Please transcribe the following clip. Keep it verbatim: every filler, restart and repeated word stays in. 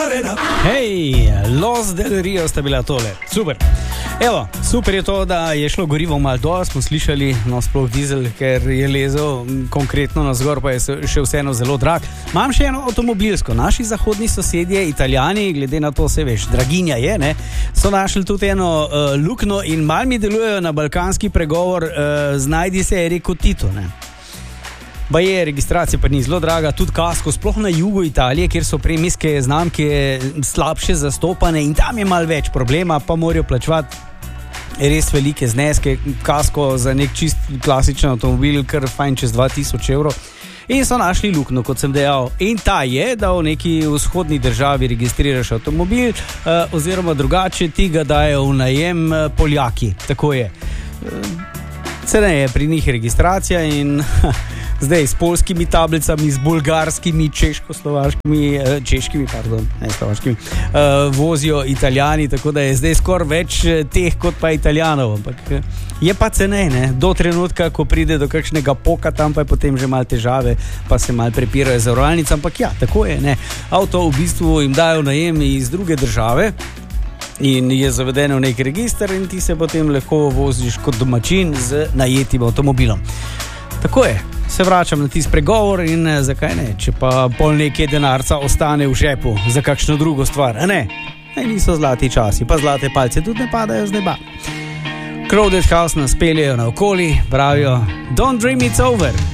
Hej, Los del Rio sta bila tole, super. Evo, super je to, da je šlo gorivo malo dol, smo slišali, no sploh dizel, ker je lezel konkretno na zgor, pa je še vseeno zelo drag. Imam še eno avtomobilsko, naši zahodni sosedje, Italijani, glede na to se veš, draginja je, ne, so našli tudi eno uh, lukno in mal mi delujejo na balkanski pregovor, uh, znajdi se je rekel Tito, ne. Pa je, registracija pa ni zelo draga, tudi kasko, sploh na jugu Italije, kjer so premijske znamke slabše zastopane in tam je malo več problema, pa morajo plačevati res velike zneske, kasko za nek čist klasičen avtomobil, kar fajn čez dva tisoč evrov. In so našli lukno, kot sem dejal. In ta je, da v neki vzhodni državi registriraš avtomobil, uh, oziroma drugače ti ga dajo v najem uh, Poljaki. Tako je. Uh, Cene je pri njih registracija in zdaj s polskimi tablicami, s bolgarskimi, češko-slovaškimi, češkimi, pardon, ne slovaškimi, uh, vozijo Italijani, tako da je zdaj skoraj več teh kot pa Italijanov, ampak je pa cenej, ne, do trenutka, ko pride do kakšnega poka, tam pa je potem že malo težave, pa se malo prepirajo zavarovalnice, ampak ja, tako je, ne, avto v bistvu jim dajo najem iz druge države, in je zavedeno v nek register in ti se potem lahko voziš kot domačin z najetim avtomobilom. Tako je, se vračam na tisti pregovor in zakaj ne, če pa pol nekaj denarca ostane v žepu za kakšno drugo stvar, a ne? Ne, niso zlati časi, pa zlate palce tudi ne padajo z neba. Crowded House nas peljejo naokoli, pravijo Don't dream it's over.